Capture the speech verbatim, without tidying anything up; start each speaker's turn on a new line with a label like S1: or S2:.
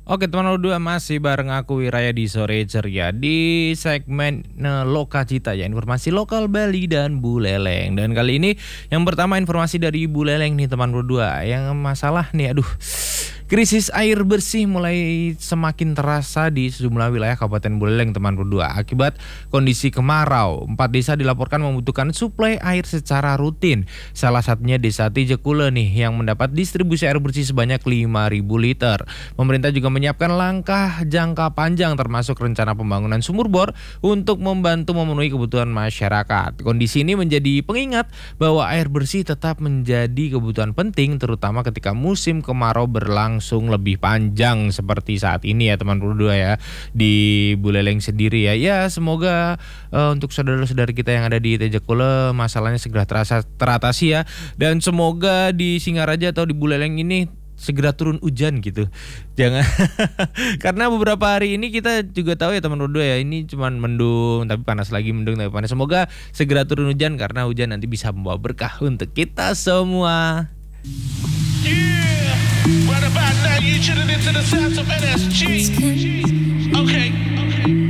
S1: Oke teman dua masih bareng aku Wiraya di Sore Ceria di segmen eh, Lokacita ya, informasi lokal Bali dan Buleleng. Dan kali ini yang pertama informasi dari Buleleng nih teman berdua, yang masalah nih aduh, krisis air bersih mulai semakin terasa di sejumlah wilayah Kabupaten Buleleng teman berdua. Akibat kondisi kemarau, empat desa dilaporkan membutuhkan suplai air secara rutin. Salah satunya Desa Tijekule nih yang mendapat distribusi air bersih sebanyak lima ribu liter. Pemerintah juga menyiapkan langkah jangka panjang termasuk rencana pembangunan sumur bor untuk membantu memenuhi kebutuhan masyarakat. Kondisi ini menjadi pengingat bahwa air bersih tetap menjadi kebutuhan penting terutama ketika musim kemarau berlangsung lebih panjang seperti saat ini ya teman berdua ya di Buleleng sendiri ya. Ya semoga uh, untuk saudara-saudara kita yang ada di Tejekule masalahnya segera terasa teratasi ya, dan semoga di Singaraja atau di Buleleng ini segera turun hujan gitu. Jangan karena beberapa hari ini kita juga tahu ya teman berdua ya, ini cuman mendung tapi panas lagi, mendung tapi panas. Semoga segera turun hujan karena hujan nanti bisa membawa berkah untuk kita semua.
S2: Yeah, right about now you tuning into the sounds of N S G. Okay, okay.